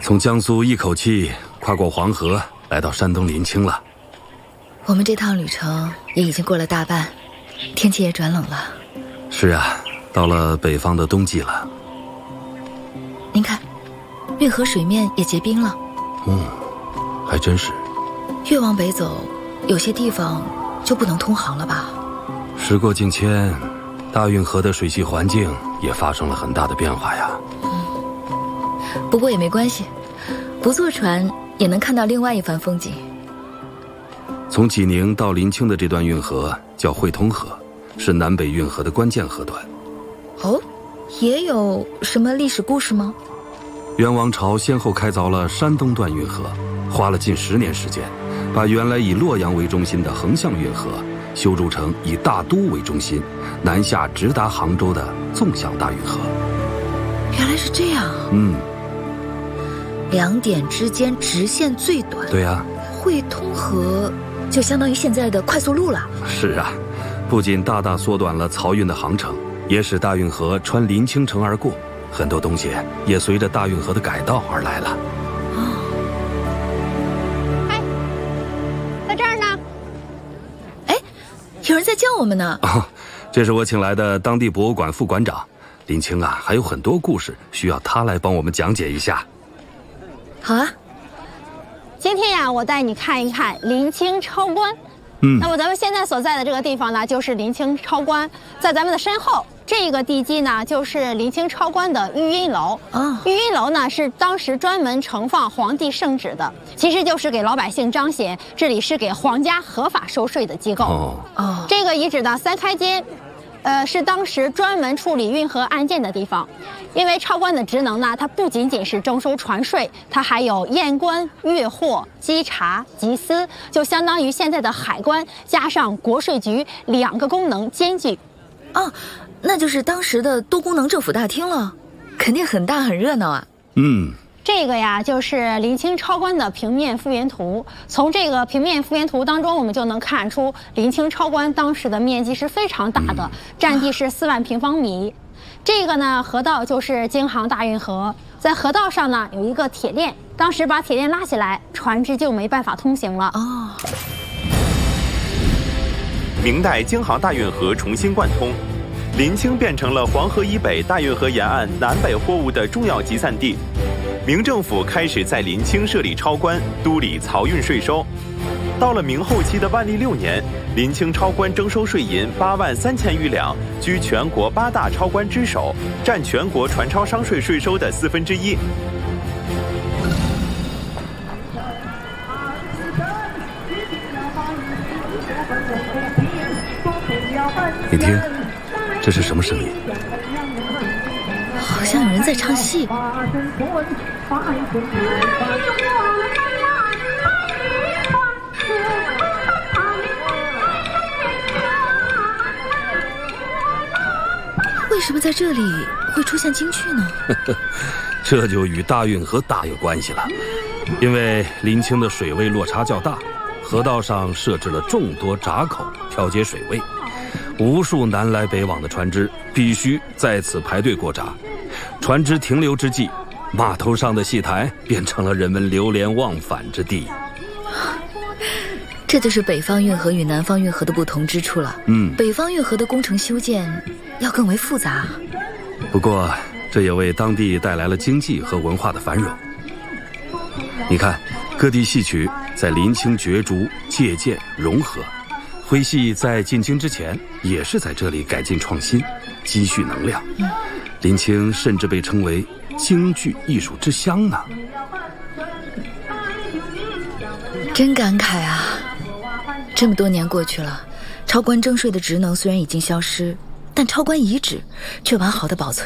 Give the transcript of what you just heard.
从江苏一口气跨过黄河，来到山东临清了。 我们这趟旅程也已经过了大半，天气也转冷了。 是啊，到了北方的冬季了。 您看，运河水面也结冰了。 还真是。 越往北走，有些地方就不能通航了吧？ 时过境迁，大运河的水系环境也发生了很大的变化呀。 不过也没关系，不坐船也能看到另外一番风景。 从济宁到临清的这段运河叫汇通河，是南北运河的关键河段。 哦，也有什么历史故事吗？ 元王朝先后开凿了山东段运河，花了近10年时间，把原来以洛阳为中心的横向运河修筑成以大都为中心，南下直达杭州的纵向大运河。 原来是这样。两点之间直线最短。 对啊， 汇通河就相当于现在的快速路了。是啊，不仅大大缩短了漕运的航程，也使大运河穿临清城而过，很多东西也随着大运河的改道而来了。 在这儿呢。 有人在叫我们呢。 这是我请来的当地博物馆副馆长。临清啊，还有很多故事需要他来帮我们讲解一下。 好啊。 今天呀，我带你看一看临清超观。那么咱们现在所在的这个地方呢，就是临清超观。在咱们的身后这个地基呢，就是临清超观的御音楼。御音楼呢是当时专门盛放皇帝圣旨的，其实就是给老百姓彰显这里是给皇家合法收税的机构。这个遗址的3开间。是当时专门处理运河案件的地方，因为超观的职能呢，它不仅仅是征收船税，它还有验官、阅货、稽查、缉私，就相当于现在的海关加上国税局2个功能兼具。 那就是当时的多功能政府大厅了，肯定很大很热闹啊。 这个呀，就是临清超观的平面复原图。从这个平面复原图当中，我们就能看出临清超观当时的面积是非常大的，占地是4万平方米。这个呢，河道就是京杭大运河，在河道上呢有一个铁链，当时把铁链拉起来，船只就没办法通行了。 明代京杭大运河重新贯通，临清变成了黄河以北大运河沿岸南北货物的重要集散地。明政府开始在临清设立超观，督理漕运税收。到了明后期的万历6年，临清超观征收税银8万3千余两，居全国8大超观之首，占全国船超商税税收的1/4。 你听，这是什么声音？ 好像有人在唱戏。为什么在这里会出现京剧呢？ 这就与大运河大有关系了。因为临清的水位落差较大，河道上设置了众多闸口调节水位，无数南来北往的船只必须在此排队过闸。船只停留之际，码头上的戏台变成了人们流连忘返之地。 这就是北方运河与南方运河的不同之处了。北方运河的工程修建要更为复杂。 不过这也为当地带来了经济和文化的繁荣。你看，各地戏曲在临清角逐、借鉴、融合。徽戏在进京之前也是在这里改进创新，积蓄能量。临清甚至被称为京剧艺术之乡呢。 真感慨啊！这么多年过去了，超观征税的职能虽然已经消失，但超观遗址却完好的保存